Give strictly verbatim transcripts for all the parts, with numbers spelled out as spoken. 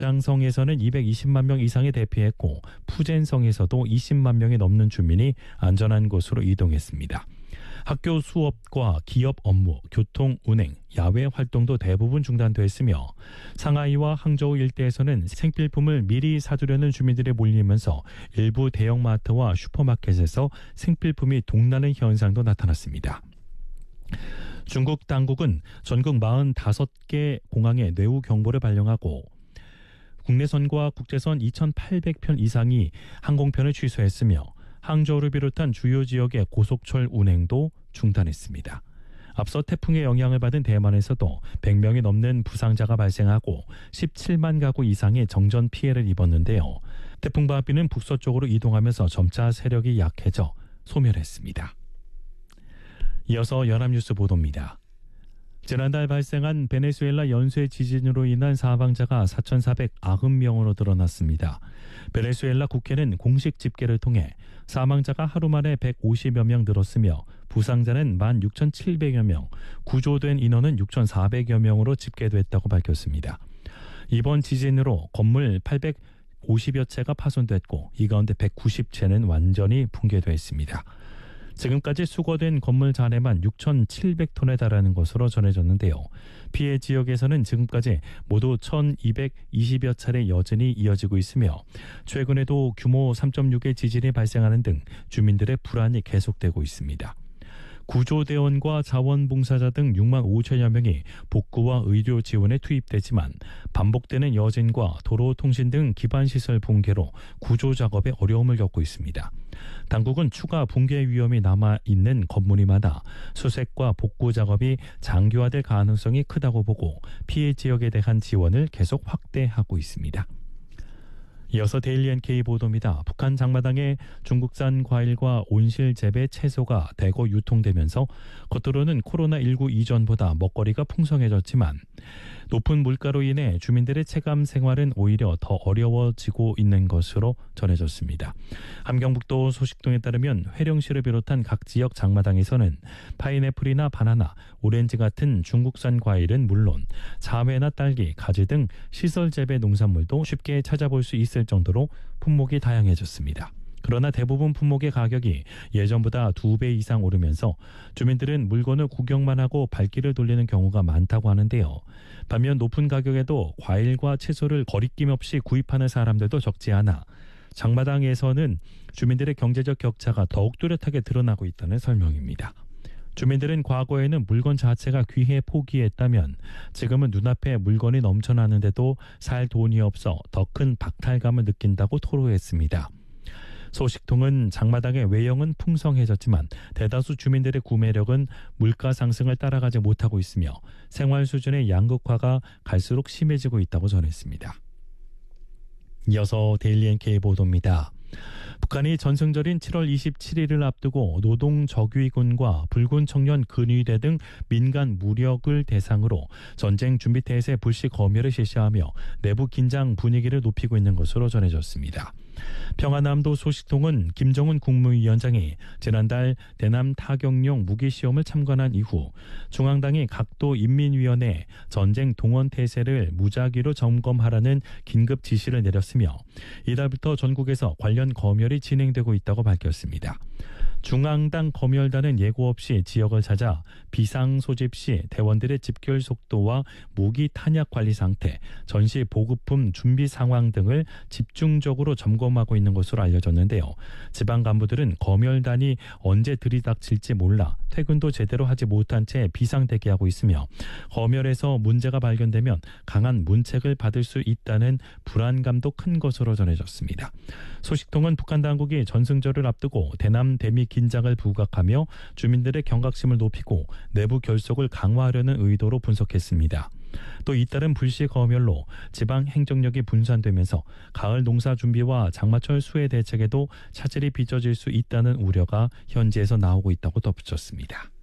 장성에서는 이백이십만 명 이상이 대피했고 푸젠성에서도 이십만 명이 넘는 주민이 안전한 곳으로 이동했습니다. 학교 수업과 기업 업무, 교통, 운행, 야외 활동도 대부분 중단됐으며 상하이와 항저우 일대에서는 생필품을 미리 사두려는 주민들이 몰리면서 일부 대형마트와 슈퍼마켓에서 생필품이 동나는 현상도 나타났습니다. 중국 당국은 전국 사십오 개 공항에 뇌우 경보를 발령하고 국내선과 국제선 이천팔백 편 이상이 항공편을 취소했으며 항저우를 비롯한 주요 지역의 고속철 운행도 중단했습니다. 앞서 태풍의 영향을 받은 대만에서도 백 명이 넘는 부상자가 발생하고 십칠만 가구 이상의 정전 피해를 입었는데요. 태풍 바비는 북서쪽으로 이동하면서 점차 세력이 약해져 소멸했습니다. 이어서 연합뉴스 보도입니다. 지난달 발생한 베네수엘라 연쇄 지진으로 인한 사망자가 사천사백구 명으로 늘어났습니다. 베네수엘라 국회는 공식 집계를 통해 사망자가 하루 만에 백오십여 명 늘었으며 부상자는 만 육천칠백여 명, 구조된 인원은 육천사백여 명으로 집계됐다고 밝혔습니다. 이번 지진으로 건물 팔백오십여 채가 파손됐고 이 가운데 백구십 채는 완전히 붕괴됐습니다. 지금까지 수거된 건물 잔해만 육천칠백 톤에 달하는 것으로 전해졌는데요. 피해 지역에서는 지금까지 모두 천이백이십여 차례 여진이 이어지고 있으며 최근에도 규모 삼 점 육의 지진이 발생하는 등 주민들의 불안이 계속되고 있습니다. 구조대원과 자원봉사자 등 육만 오천여 명이 복구와 의료 지원에 투입되지만 반복되는 여진과 도로, 통신 등 기반시설 붕괴로 구조 작업에 어려움을 겪고 있습니다. 당국은 추가 붕괴 위험이 남아있는 건물이 많아 수색과 복구 작업이 장기화될 가능성이 크다고 보고 피해 지역에 대한 지원을 계속 확대하고 있습니다. 이어서 데일리 엔케이 보도입니다. 북한 장마당에 중국산 과일과 온실 재배 채소가 대거 유통되면서 겉으로는 코로나십구 이전보다 먹거리가 풍성해졌지만 높은 물가로 인해 주민들의 체감 생활은 오히려 더 어려워지고 있는 것으로 전해졌습니다. 함경북도 소식통에 따르면 회령시를 비롯한 각 지역 장마당에서는 파인애플이나 바나나, 오렌지 같은 중국산 과일은 물론 자매나 딸기, 가지 등 시설 재배 농산물도 쉽게 찾아볼 수 있을 정도로 품목이 다양해졌습니다. 그러나 대부분 품목의 가격이 예전보다 두 배 이상 오르면서 주민들은 물건을 구경만 하고 발길을 돌리는 경우가 많다고 하는데요. 반면 높은 가격에도 과일과 채소를 거리낌 없이 구입하는 사람들도 적지 않아 장마당에서는 주민들의 경제적 격차가 더욱 뚜렷하게 드러나고 있다는 설명입니다. 주민들은 과거에는 물건 자체가 귀해 포기했다면 지금은 눈앞에 물건이 넘쳐나는데도 살 돈이 없어 더 큰 박탈감을 느낀다고 토로했습니다. 소식통은 장마당의 외형은 풍성해졌지만 대다수 주민들의 구매력은 물가 상승을 따라가지 못하고 있으며 생활 수준의 양극화가 갈수록 심해지고 있다고 전했습니다. 이어서 데일리 엔케이 보도입니다. 북한이 전승절인 칠월 이십칠일을 앞두고 노동적위군과 불군 청년 근위대 등 민간 무력을 대상으로 전쟁 준비태세 불시 검열을 실시하며 내부 긴장 분위기를 높이고 있는 것으로 전해졌습니다. 평안남도 소식통은 김정은 국무위원장이 지난달 대남 타격용 무기시험을 참관한 이후 중앙당이 각도 인민위원회에 전쟁 동원 태세를 무작위로 점검하라는 긴급 지시를 내렸으며 이달부터 전국에서 관련 검열이 진행되고 있다고 밝혔습니다. 중앙당 검열단은 예고 없이 지역을 찾아 비상 소집 시 대원들의 집결 속도와 무기 탄약 관리 상태, 전시 보급품 준비 상황 등을 집중적으로 점검하고 있는 것으로 알려졌는데요. 지방 간부들은 검열단이 언제 들이닥칠지 몰라 퇴근도 제대로 하지 못한 채 비상대기하고 있으며 검열에서 문제가 발견되면 강한 문책을 받을 수 있다는 불안감도 큰 것으로 전해졌습니다. 소식통은 북한 당국이 전승절을 앞두고 대남 대미 긴장을 부각하며 주민들의 경각심을 높이고 내부 결속을 강화하려는 의도로 분석했습니다. 또 잇따른 불시 검열로 지방 행정력이 분산되면서 가을 농사 준비와 장마철 수해 대책에도 차질이 빚어질 수 있다는 우려가 현지에서 나오고 있다고 덧붙였습니다.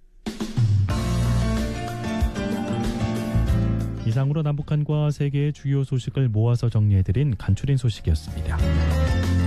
이상으로 남북한과 세계의 주요 소식을 모아서 정리해드린 간추린 소식이었습니다.